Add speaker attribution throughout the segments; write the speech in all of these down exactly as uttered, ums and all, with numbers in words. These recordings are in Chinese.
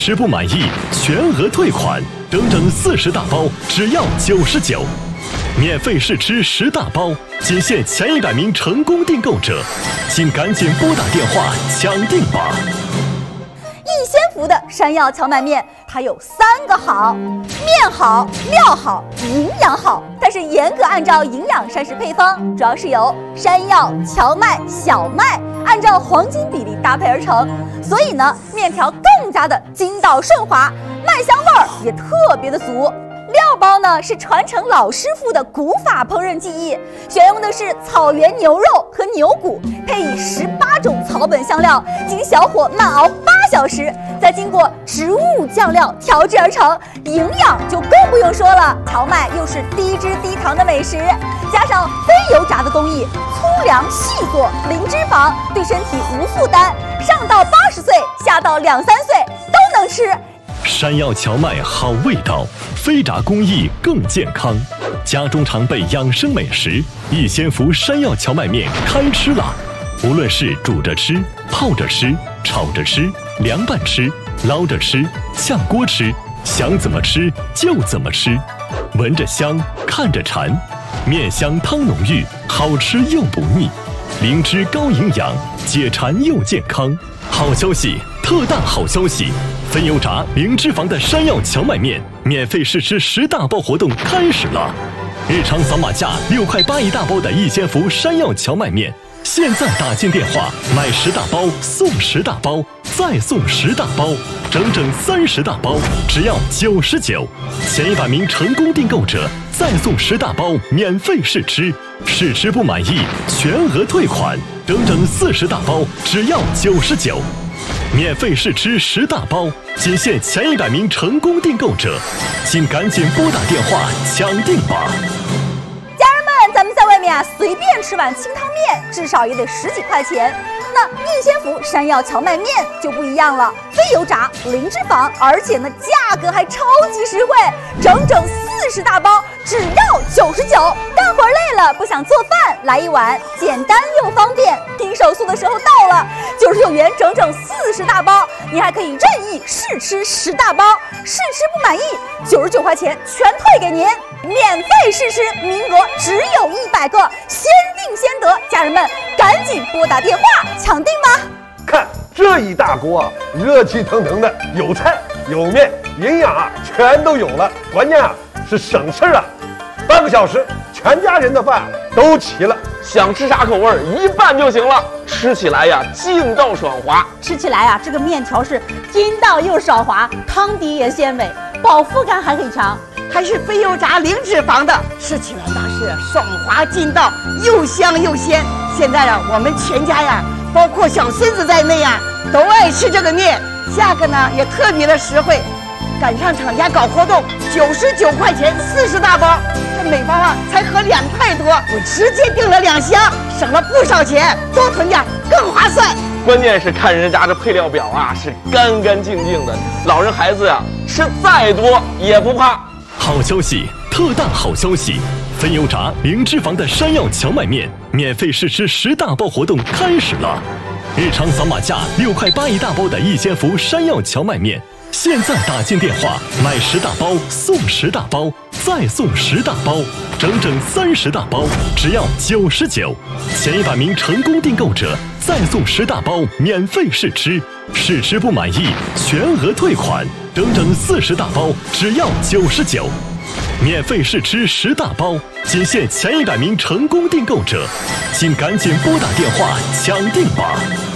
Speaker 1: 吃不满意全额退款，整整四十大包只要九十九，免费试吃十大包，仅限前一百名成功订购者，请赶紧拨打电话抢订吧。
Speaker 2: 逸仙福的山药荞麦面，它有三个好：面好、料好、营养好。但是严格按照营养膳食配方，主要是由山药、荞麦、小麦按照黄金比例搭配而成，所以呢，面条更加的筋道顺滑，麦香味儿也特别的足。料包呢是传承老师傅的古法烹饪技艺，选用的是草原牛肉和牛骨，配以十八种草本香料，经小火慢熬八小时，再经过植物酱料调制而成，营养就更不用说了。荞麦又是低脂低糖的美食，加上非油炸的工艺，粗粮细做，零脂肪，对身体无负担，上到八十岁，下到两三岁都能吃。
Speaker 1: 山药荞麦好味道，非炸工艺更健康。家中常备养生美食，逸仙福山药荞麦面开吃啦！无论是煮着吃、泡着吃、炒着吃、凉拌吃、捞着吃、炝锅吃，想怎么吃就怎么吃，闻着香，看着馋，面香汤浓郁，好吃又不腻，灵芝高营养，解馋又健康。好消息，特大好消息！分油炸零脂肪的山药荞麦面免费试吃十大包活动开始了！日常扫码价六块八一大包的逸仙福山药荞麦面，现在打进电话买十大包送十大包，再送十大包，整整三十大包，只要九十九。前一百名成功订购者再送十大包免费试吃，试吃不满意全额退款，整整四十大包只要九十九。免费试吃十大包，仅限前一百名成功订购者，请赶紧拨打电话抢订吧。
Speaker 2: 家人们，咱们在外面啊，随便吃碗清汤面，至少也得十几块钱。那逸仙福山药荞麦面就不一样了，非油炸，零脂肪，而且呢价格还超级实惠，整整四十大包只要九十九。干活累了不想做饭，来一碗简单又方便。拼手速的时候到了，九十九元整整四十大包，你还可以任意试吃十大包，试吃不满意九十九块钱全退给您，免费试吃，名额只有一百个，先定先得。家人们赶紧拨打电话抢订吧！
Speaker 3: 看这一大锅啊，热气腾腾的，有菜有面，营养啊全都有了，关键啊是省事啊，半个小时全家人的饭都齐了。
Speaker 4: 想吃啥口味一拌就行了，吃起来呀劲道爽滑。
Speaker 5: 吃起来啊，这个面条是筋道又爽滑，汤底也鲜美，饱腹感还很强，
Speaker 6: 还是非油炸零脂肪的，吃起来那是爽滑劲道，又香又鲜。现在啊，我们全家呀，包括小孙子在内呀，都爱吃这个面，价格呢也特别的实惠。赶上厂家搞活动，九十九块钱四十大包，这每包啊才合两块多，我直接订了两箱，省了不少钱，多囤点更划算。
Speaker 4: 关键是看人家这配料表啊，是干干净净的，老人孩子呀、啊、吃再多也不怕。
Speaker 1: 好消息，特大好消息！分油炸零脂肪的山药荞麦面免费试吃十大包活动开始了！日常扫码价六块八一大包的逸仙福山药荞麦面，现在打进电话买十大包送十大包，再送十大包，整整三十大包，只要九十九。前一百名成功订购者再送十大包免费试吃，试吃不满意全额退款，整整四十大包只要九十九。免费试吃十大包，仅限前一百名成功订购者，请赶紧拨打电话抢订吧。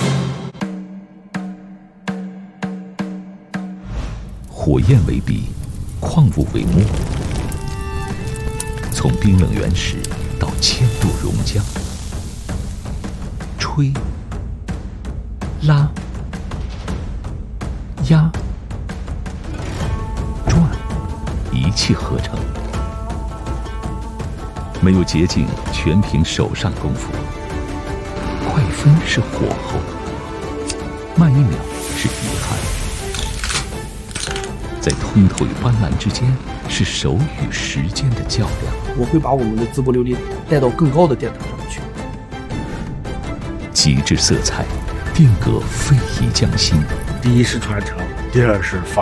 Speaker 7: 火焰为笔，矿物为墨，从冰冷原始到千度熔浆，吹、拉、压、转，一气呵成。没有捷径，全凭手上功夫。快分是火候，慢一秒是遗憾。在通透与斑斓之间，是手与时间的较量。
Speaker 8: 我会把我们的淄博琉璃带到更高的殿堂上去。
Speaker 7: 极致色彩，定格非遗匠心。
Speaker 9: 第一是传承，第二是发